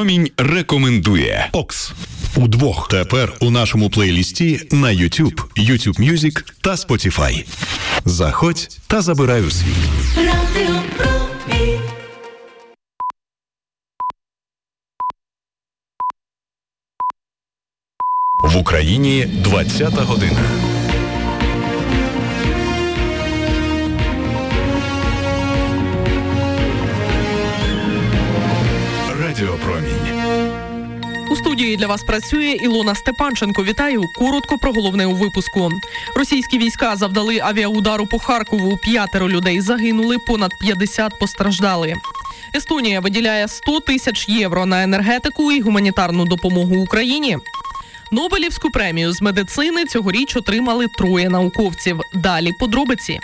Промінь рекомендує. Окс. Удвох. Тепер у нашому плейлісті на YouTube, YouTube Music та Spotify. Заходь та забирай у світ. Радіо Промінь. В Україні 20-та година. Радіо Промінь. У студії для вас працює Ілона Степанченко. Вітаю. Коротко про головне у випуску. Російські війська завдали авіаудару по Харкову. 5 людей загинули, понад 50 постраждали. Естонія виділяє 100 тисяч євро на енергетику і гуманітарну допомогу Україні. Нобелівську премію з медицини цьогоріч отримали 3 науковців. Далі подробиці.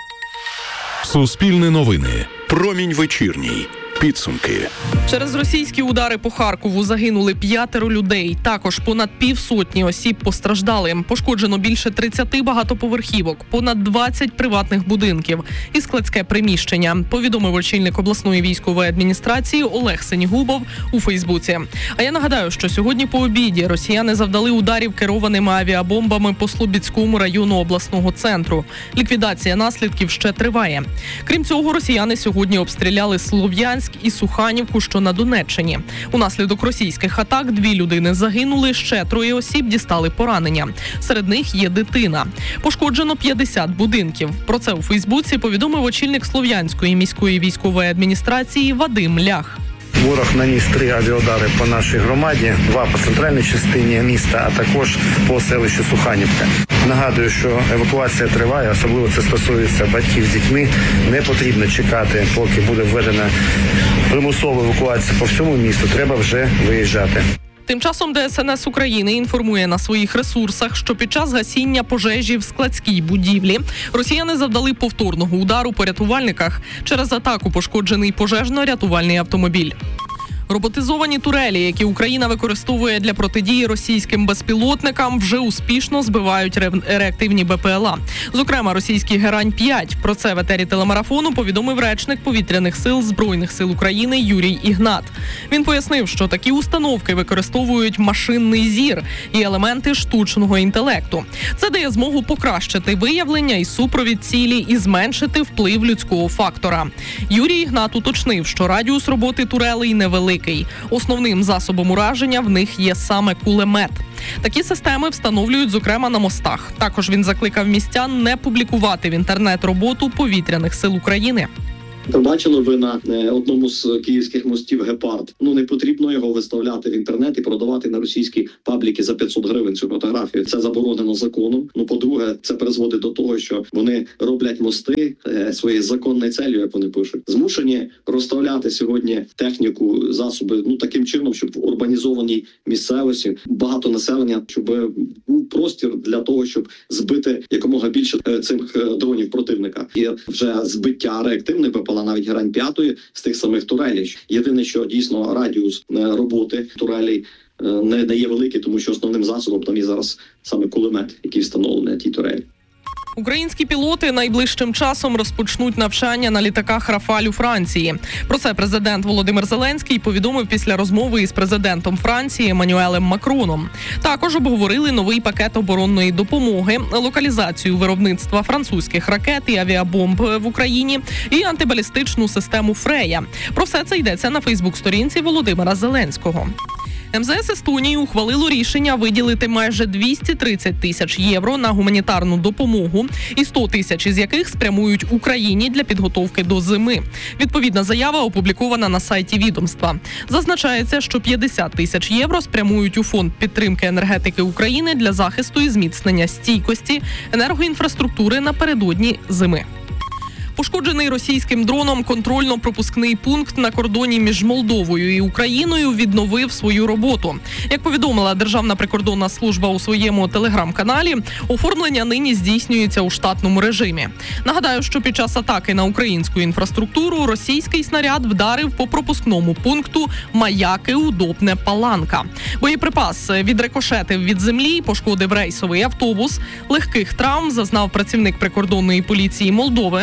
Суспільне новини. Промінь вечірній. Підсумки. Через російські удари по Харкову загинули 5 людей. Також понад 50 осіб постраждали. Пошкоджено більше 30 багатоповерхівок, понад 20 приватних будинків і складське приміщення, повідомив очільник обласної військової адміністрації Олег Сенігубов у Фейсбуці. А я нагадаю, що сьогодні по обіді росіяни завдали ударів керованими авіабомбами по Слобідському району обласного центру. Ліквідація наслідків ще триває. Крім цього, росіяни сьогодні обстріляли Слов'янськ і Суханівку, що на Донеччині. Унаслідок російських атак 2 людини загинули, ще 3 осіб дістали поранення. Серед них є дитина. Пошкоджено 50 будинків. Про це у Фейсбуці повідомив очільник Слов'янської міської військової адміністрації Вадим Лях. Ворог наніс 3 авіаудари по нашій громаді, 2 по центральній частині міста, а також по селищу Суханівка. Нагадую, що евакуація триває, особливо це стосується батьків з дітьми. Не потрібно чекати, поки буде введена примусова евакуація по всьому місту. Треба вже виїжджати. Тим часом ДСНС України інформує на своїх ресурсах, що під час гасіння пожежі в складській будівлі росіяни завдали повторного удару по рятувальниках. Через атаку пошкоджений пожежно-рятувальний автомобіль. Роботизовані турелі, які Україна використовує для протидії російським безпілотникам, вже успішно збивають реактивні БПЛА. Зокрема, російський Герань-5. Про це в етері телемарафону повідомив речник Повітряних сил Збройних сил України Юрій Ігнат. Він пояснив, що такі установки використовують машинний зір і елементи штучного інтелекту. Це дає змогу покращити виявлення і супровід цілі і зменшити вплив людського фактора. Юрій Ігнат уточнив, що радіус роботи турелей невеликий. Основним засобом ураження в них є саме кулемет. Такі системи встановлюють, зокрема, на мостах. Також він закликав містян не публікувати в інтернет роботу Повітряних сил України. Побачили ви на одному з київських мостів гепард. Не потрібно його виставляти в інтернет і продавати на російські пабліки за 500 гривень цю фотографію. Це заборонено законом. По-друге, це призводить до того, що вони роблять мости своєю законною целью, як вони пишуть. Змушені розставляти сьогодні техніку, засоби, таким чином, щоб в урбанізованій місцевості багато населення, щоб був простір для того, щоб збити якомога більше цих дронів противника. І вже збиття реактивних БПЛА, навіть Герань-5 з тих самих турелей. Єдине, що дійсно радіус роботи турелей не є великий, тому що основним засобом там є зараз саме кулемет, який встановлений на тій турелі. Українські пілоти найближчим часом розпочнуть навчання на літаках «Рафаль» у Франції. Про це президент Володимир Зеленський повідомив після розмови із президентом Франції Еммануелем Макроном. Також обговорили новий пакет оборонної допомоги, локалізацію виробництва французьких ракет і авіабомб в Україні і антибалістичну систему «Фрея». Про все це йдеться на фейсбук-сторінці Володимира Зеленського. МЗС Естонії ухвалило рішення виділити майже 230 тисяч євро на гуманітарну допомогу, і 100 тисяч із яких спрямують Україні для підготовки до зими. Відповідна заява опублікована на сайті відомства. Зазначається, що 50 тисяч євро спрямують у фонд підтримки енергетики України для захисту і зміцнення стійкості енергоінфраструктури напередодні зими. Пошкоджений російським дроном контрольно-пропускний пункт на кордоні між Молдовою і Україною відновив свою роботу. Як повідомила Державна прикордонна служба у своєму телеграм-каналі, оформлення нині здійснюється у штатному режимі. Нагадаю, що під час атаки на українську інфраструктуру російський снаряд вдарив по пропускному пункту Маяки Удобне Паланка. Боєприпас відрикошетив від землі, пошкодив рейсовий автобус. Легких травм зазнав працівник прикордонної поліції Молдови. І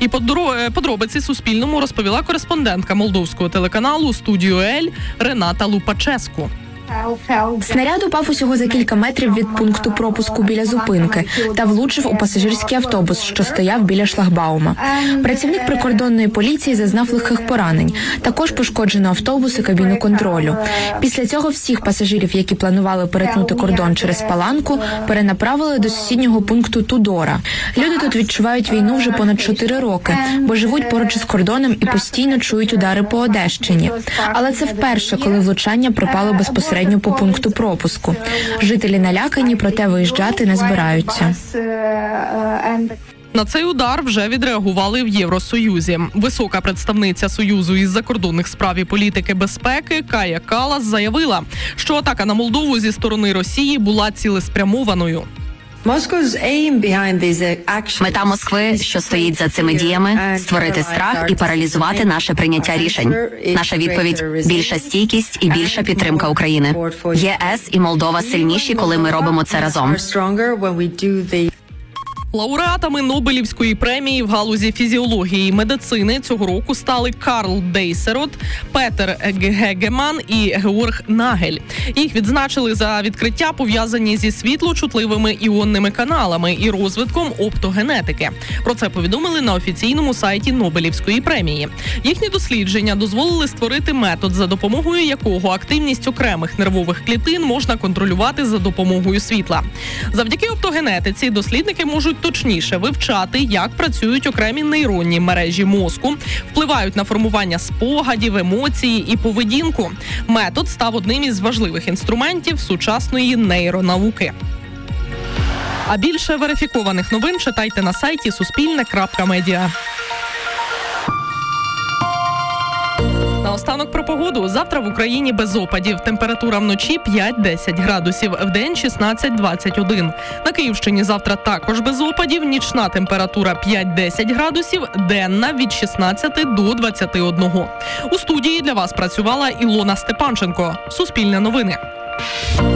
І подробиці Суспільному розповіла кореспондентка молдовського телеканалу «Студіо Ель» Рената Лупаческу. Снаряд упав усього за кілька метрів від пункту пропуску біля зупинки та влучив у пасажирський автобус, що стояв біля шлагбаума. Працівник прикордонної поліції зазнав легких поранень. Також пошкоджено автобус і кабіну контролю. Після цього всіх пасажирів, які планували перетнути кордон через Паланку, перенаправили до сусіднього пункту Тудора. Люди тут відчувають війну вже понад 4 роки, бо живуть поруч із кордоном і постійно чують удари по Одещині. Але це вперше, коли влучання припало безпосередньо по пункту пропуску. Жителі налякані, проте виїжджати не збираються. На цей удар вже відреагували в Євросоюзі. Висока представниця Союзу із закордонних справ і політики безпеки Кая Калас заявила, що атака на Молдову зі сторони Росії була цілеспрямованою. Мета Москви, що стоїть за цими діями, створити страх і паралізувати наше прийняття рішень. Наша відповідь – більша стійкість і більша підтримка України. ЄС і Молдова сильніші, коли ми робимо це разом. Лауреатами Нобелівської премії в галузі фізіології і медицини цього року стали Карл Дейсерот, Петер Гегеман і Георг Нагель. Їх відзначили за відкриття, пов'язані зі світлочутливими іонними каналами і розвитком оптогенетики. Про це повідомили на офіційному сайті Нобелівської премії. Їхні дослідження дозволили створити метод, за допомогою якого активність окремих нервових клітин можна контролювати за допомогою світла. Завдяки оптогенетиці дослідники можуть точніше вивчати, як працюють окремі нейронні мережі мозку, впливають на формування спогадів, емоції і поведінку. Метод став одним із важливих інструментів сучасної нейронауки. А більше верифікованих новин читайте на сайті Суспільне.Медіа. Наостанок про погоду. Завтра в Україні без опадів. Температура вночі 5-10 градусів, вдень 16-21. На Київщині завтра також без опадів. Нічна температура 5-10 градусів, денна від 16 до 21. У студії для вас працювала Ілона Степанченко. Суспільне новини.